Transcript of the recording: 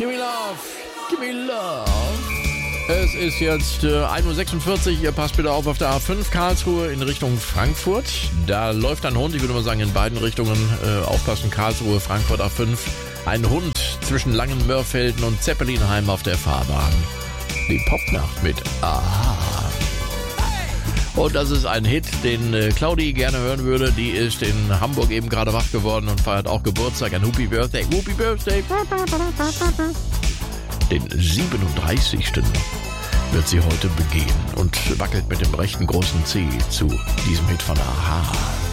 Give me love, give me love. Es ist jetzt 1.46 Uhr, ihr passt bitte auf der A5 Karlsruhe in Richtung Frankfurt. Da läuft ein Hund, ich würde mal sagen in beiden Richtungen, aufpassen, Karlsruhe, Frankfurt A5. Ein Hund zwischen Langenmörfelden und Zeppelinheim auf der Fahrbahn. Die Popnacht mit Aha. Und das ist ein Hit, den Claudi gerne hören würde. Die ist in Hamburg eben gerade wach geworden und feiert auch Geburtstag. Ein Happy Birthday, Happy Birthday. Den 37. wird sie heute begehen und wackelt mit dem rechten großen Zeh zu diesem Hit von Aha.